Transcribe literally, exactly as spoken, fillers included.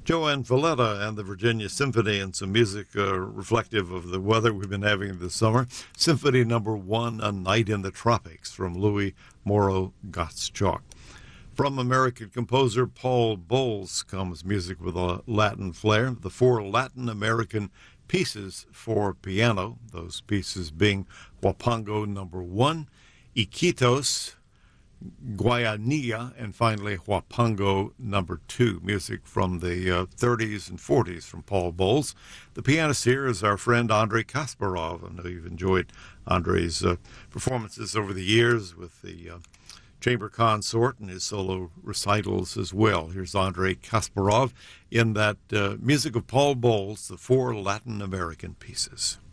Joanne Valletta and the Virginia Symphony, and some music uh, reflective of the weather we've been having this summer. Symphony number one, A Night in the Tropics, from Louis Morrow Gottschalk. From American composer Paul Bowles comes music with a Latin flair. The four Latin American pieces for piano, those pieces being Huapango number one, Iquitos, Guayanilla, and finally Huapango number two, music from the uh, thirties and forties from Paul Bowles. The pianist here is our friend Andrei Kasparov. I know you've enjoyed Andrei's uh, performances over the years with the uh, chamber consort and his solo recitals as well. Here's Andrei Kasparov in that uh, music of Paul Bowles, the four Latin American pieces.